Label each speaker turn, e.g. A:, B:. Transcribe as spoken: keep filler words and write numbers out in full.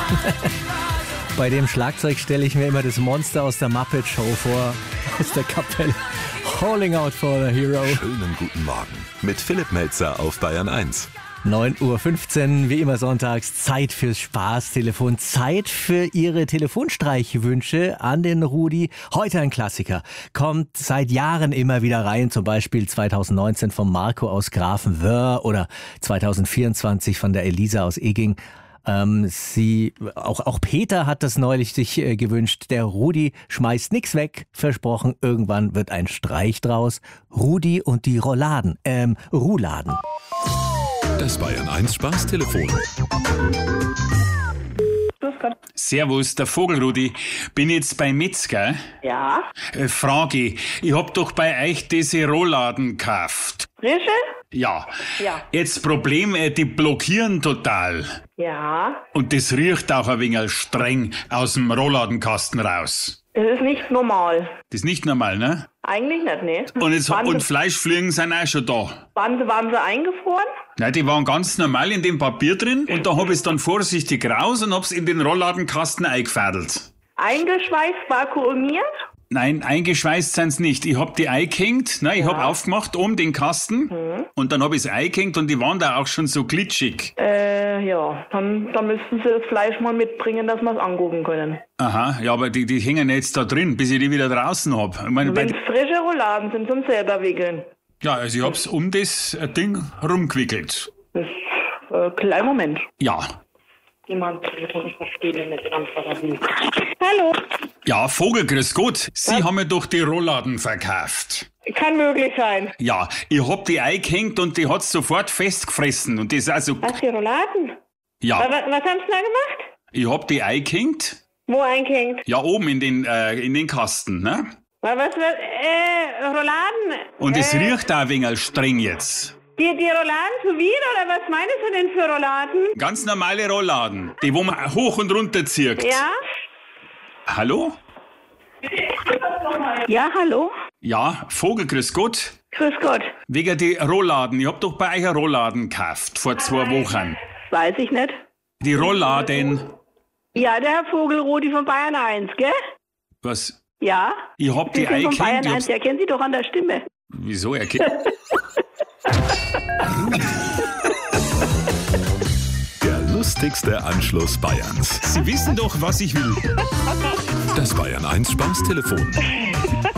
A: Bei dem Schlagzeug stelle ich mir immer das Monster aus der Muppet Show vor, aus der Kapelle. Calling out for the hero.
B: Schönen guten Morgen mit Philipp Melzer auf Bayern eins.
A: neun Uhr fünfzehn, wie immer sonntags, Zeit fürs Spaßtelefon, Zeit für Ihre Telefonstreichwünsche an den Rudi. Heute ein Klassiker, kommt seit Jahren immer wieder rein, zum Beispiel zweitausendneunzehn von Marco aus Grafenwöhr oder zweitausendvierundzwanzig von der Elisa aus Eging. Ähm, sie, auch, auch Peter hat das neulich sich äh, gewünscht. Der Rudi schmeißt nix weg, versprochen, irgendwann wird ein Streich draus. Rudi und die Rouladen, ähm, Rouladen.
B: Das Bayern eins Spaßtelefon.
C: Servus, der Vogelrudi. Bin jetzt bei Metzger.
D: Ja.
C: Äh, Frage, ich hab doch bei euch diese Rouladen gekauft.
D: Frische?
C: Ja.
D: Ja.
C: Jetzt Problem, äh, die blockieren total.
D: Ja.
C: Und das riecht auch ein wenig streng aus dem Rouladenkasten raus.
D: Das ist nicht normal.
C: Das ist nicht normal, ne?
D: Eigentlich nicht, ne?
C: Und, jetzt,
D: Waren
C: und
D: sie,
C: Fleischfliegen sind auch schon da.
D: waren, sie, waren sie eingefroren?
C: Nein, die waren ganz normal in dem Papier drin und da hab ich's dann vorsichtig raus und hab's in den Rollladenkasten eingefädelt.
D: Eingeschweißt, vakuumiert?
C: Nein, eingeschweißt sind's nicht. Ich hab die eingehängt, ne, ich
D: Ja.
C: hab aufgemacht oben den Kasten und dann hab ich's eingehängt und die waren da auch schon so glitschig.
D: Äh, ja. Dann, dann müssten sie das Fleisch mal mitbringen, dass wir es angucken können.
C: Aha, ja, aber die, die hängen jetzt da drin, bis ich die wieder draußen hab. Ich meine, bei,
D: Wenn es frische Rouladen sind, zum selber wickeln.
C: ja, also ich hab's um das äh, Ding rumgewickelt.
D: Das, äh, kleinen Moment.
C: Ja.
D: Jemand Telefon, ich verstehe nicht antworten. Hallo.
C: Ja, Vogel, grüß Gott. Sie haben mir doch die Rolladen verkauft.
D: Kann möglich sein.
C: Ja, ich hab die eingehängt und die hat's sofort festgefressen. Und das also,
D: Was für Rouladen?
C: ja,
D: Was, was haben sie da gemacht?
C: ich hab die eingehängt.
D: Wo eingehängt?
C: Ja, oben in den, äh, in den Kasten, ne?
D: Was, was, äh, Rouladen?
C: Und es
D: äh,
C: riecht auch ein wenig streng jetzt.
D: Die, die Rouladen zu viel oder was meinst du denn für Rouladen?
C: Ganz normale Rolladen. Die, wo man hoch und runter zieht.
D: Ja?
C: Hallo?
D: Ja, hallo?
C: Ja, Vogel, grüß Gott.
D: Grüß Gott.
C: Wegen die Rolladen. Ich hab doch bei euch eine Rolladen gekauft, vor zwei Wochen.
D: Weiß ich nicht.
C: Die Rolladen.
D: Ja, der Herr Vogelrudi von Bayern eins, gell?
C: Was?
D: Ja?
C: Ich hab
D: Sie
C: die
D: sind von Bayern
C: eingehängt. ich
D: eins,
C: hab's-
D: der kennt Sie doch an der Stimme.
C: Wieso erkennt?
B: Der lustigste Anschluss Bayerns.
C: Sie wissen doch, was ich will.
B: Das Bayern eins Spaßtelefon.